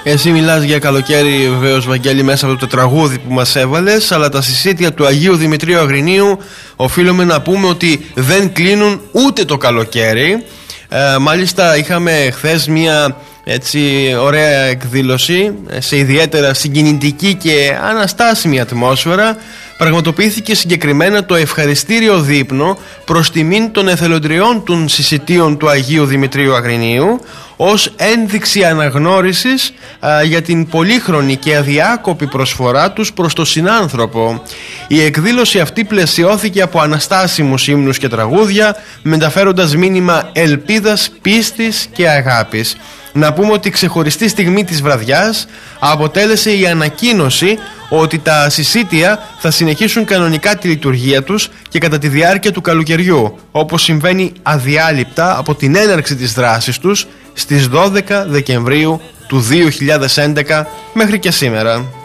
Εσύ μιλάς για καλοκαίρι, βεβαίως, Βαγγέλη, μέσα από το τραγούδι που μας έβαλες, αλλά τα συσίτια του Αγίου Δημητρίου Αγρινίου οφείλουμε να πούμε ότι δεν κλείνουν ούτε το καλοκαίρι. Μάλιστα είχαμε χθες μια έτσι ωραία εκδήλωση σε ιδιαίτερα συγκινητική και αναστάσιμη ατμόσφαιρα. Πραγματοποιήθηκε συγκεκριμένα το ευχαριστήριο δείπνο προς τιμήν των εθελοντριών των συσιτίων του Αγίου Δημητρίου Αγρινίου, ως ένδειξη αναγνώρισης για την πολύχρονη και αδιάκοπη προσφορά τους προς τον συνάνθρωπο. Η εκδήλωση αυτή πλαισιώθηκε από αναστάσιμους ύμνους και τραγούδια, μεταφέροντας μήνυμα ελπίδας, πίστης και αγάπης. Να πούμε ότι ξεχωριστή στιγμή της βραδιάς αποτέλεσε η ανακοίνωση ότι τα συσίτια θα συνεχίσουν κανονικά τη λειτουργία τους και κατά τη διάρκεια του καλοκαιριού, όπως συμβαίνει αδιάλειπτα από την έναρξη της δράσης τους στις 12 Δεκεμβρίου του 2011 μέχρι και σήμερα.